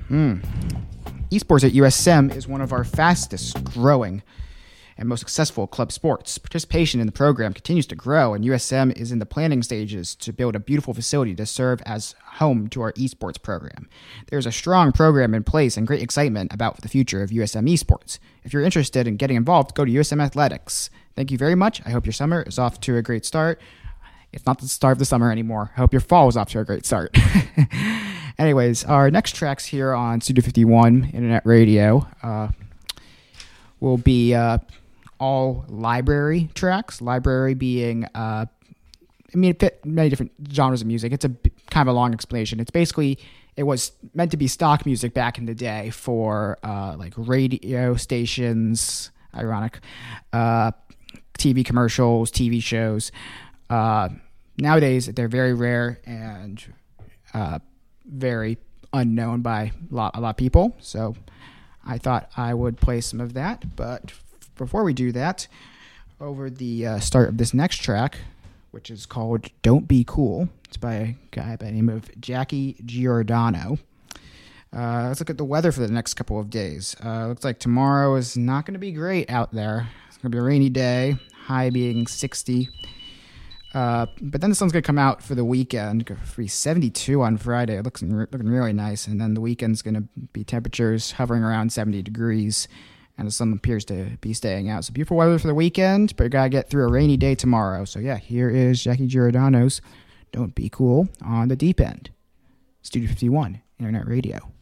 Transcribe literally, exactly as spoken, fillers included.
Hmm. Esports at U S M is one of our fastest growing and most successful club sports. Participation in the program continues to grow, and U S M is in the planning stages to build a beautiful facility to serve as home to our esports program. There's a strong program in place and great excitement about the future of U S M esports. If you're interested in getting involved, go to U S M Athletics. Thank you very much. I hope your summer is off to a great start. It's not the start of the summer anymore. I hope your fall is off to a great start. Anyways, our next tracks here on Studio fifty-one Internet Radio uh, will be uh, all library tracks. Library being, uh, I mean, it fit many different genres of music. It's a kind of a long explanation. It's basically, it was meant to be stock music back in the day for uh, like radio stations, ironic, uh, T V commercials, T V shows. Uh, nowadays, they're very rare and uh, very unknown by a lot, a lot of people. So I thought I would play some of that. But before we do that, over the uh, start of this next track, which is called Don't Be Cool. It's by a guy by the name of Jackie Giordano. Uh, let's look at the weather for the next couple of days. Uh, looks like tomorrow is not going to be great out there. It's going to be a rainy day, high being sixty. Uh, but then the sun's going to come out for the weekend. Going to be seventy-two on Friday. It looks looking really nice. And then the weekend's going to be temperatures hovering around seventy degrees. And the sun appears to be staying out. So beautiful weather for the weekend, but you got to get through a rainy day tomorrow. So yeah, here is Jackie Giordano's Don't Be Cool on the Deep End. Studio fifty-one Internet Radio.